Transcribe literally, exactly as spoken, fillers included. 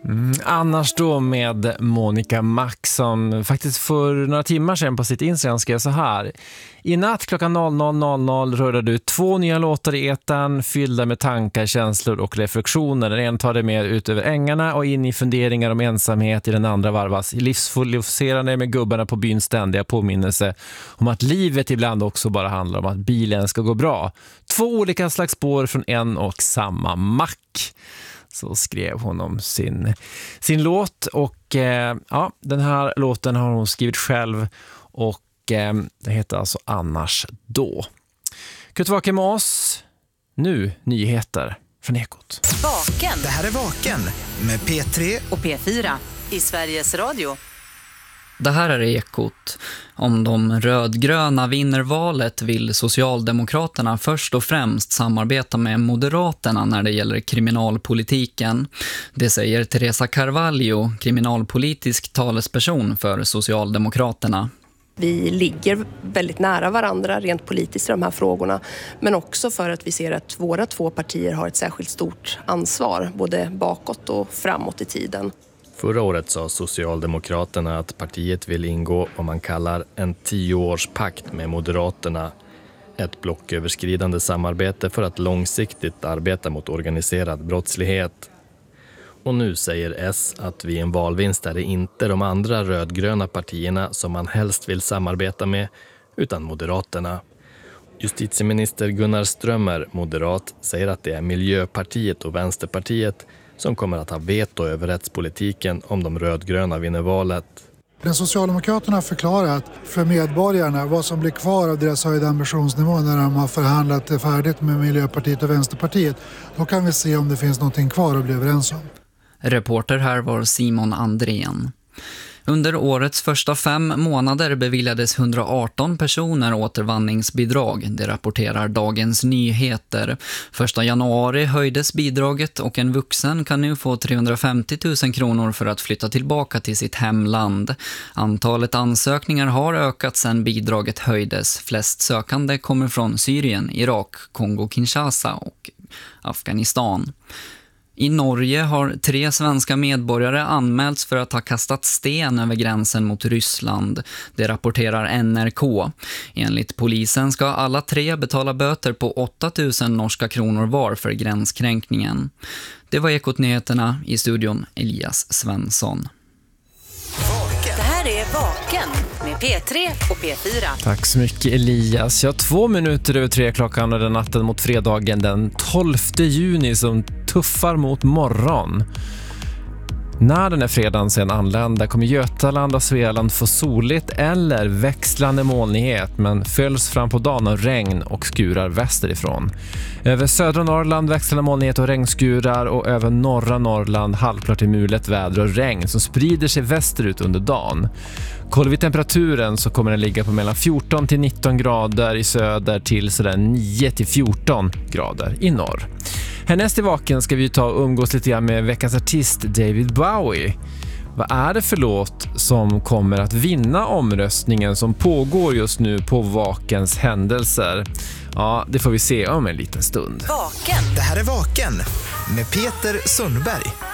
Mm, annars då med Monica Max som faktiskt för några timmar sedan på sitt Instagram skrev så här: i natt klockan noll noll noll noll rörde du två nya låtar i etern fyllda med tankar, känslor och reflektioner. Den ena tar det med ut över ängarna och in i funderingar om ensamhet, i den andra varvas livsfokuserande med gubbarna på byns ständiga påminnelse om att livet ibland också bara handlar om att bilen ska gå bra. Två olika slags spår från en och samma mack. Så skrev hon om sin, sin låt och eh, ja, den här låten har hon skrivit själv och eh, det heter alltså Annars då. Kul tillbaka med oss. Nu nyheter från Ekot. Vaken. Det här är Vaken med P tre och P fyra i Sveriges Radio. Det här är Ekot. Om de rödgröna vinner valet vill Socialdemokraterna först och främst samarbeta med Moderaterna när det gäller kriminalpolitiken. Det säger Teresa Carvalho, kriminalpolitisk talesperson för Socialdemokraterna. Vi ligger väldigt nära varandra rent politiskt i de här frågorna, men också för att vi ser att våra två partier har ett särskilt stort ansvar, både bakåt och framåt i tiden. Förra året sa Socialdemokraterna att partiet vill ingå vad man kallar en tioårspakt med Moderaterna. Ett blocköverskridande samarbete för att långsiktigt arbeta mot organiserad brottslighet. Och nu säger S att vid en valvinst är det inte de andra rödgröna partierna som man helst vill samarbeta med, utan Moderaterna. Justitieminister Gunnar Strömmer, moderat, säger att det är Miljöpartiet och Vänsterpartiet som kommer att ha veto över rättspolitiken om de rödgröna vinner valet. Den Socialdemokraterna har förklarat för medborgarna vad som blir kvar av deras höjda ambitionsnivå när de har förhandlat färdigt med Miljöpartiet och Vänsterpartiet. Då kan vi se om det finns någonting kvar att bli överens om. Reporter här var Simon Andrén. Under årets första fem månader beviljades hundraarton personer återvandringsbidrag. Det rapporterar Dagens Nyheter. Första januari höjdes bidraget och en vuxen kan nu få trehundrafemtio tusen kronor för att flytta tillbaka till sitt hemland. Antalet ansökningar har ökat sedan bidraget höjdes. Flest sökande kommer från Syrien, Irak, Kongo-Kinshasa och Afghanistan. I Norge har tre svenska medborgare anmälts för att ha kastat sten över gränsen mot Ryssland. Det rapporterar N R K. Enligt polisen ska alla tre betala böter på åtta tusen norska kronor var för gränskränkningen. Det var Ekot-nyheterna, i studion Elias Svensson. Det här är Vaken med P tre och P fyra. Tack så mycket Elias. Jag har två minuter över tre klockan och den natten mot fredagen den tolfte juni som tuffar mot morgon. När den är fredagen sen anlända kommer Götaland och Svealand få soligt eller växlande molnighet, men följs fram på dagen av regn och skurar västerifrån. Över södra Norrland växlande molnighet och regnskurar och över norra Norrland halvklart i mulet väder och regn som sprider sig västerut under dagen. Kollar vi temperaturen så kommer den ligga på mellan fjorton till nitton grader i söder till sådär nio till fjorton grader i norr. Härnäst i Vaken ska vi ta och umgås lite grann med veckans artist David Bowie. Vad är det för låt som kommer att vinna omröstningen som pågår just nu på Vakens händelser? Ja, det får vi se om en liten stund. Vaken. Det här är Vaken med Peter Sundberg.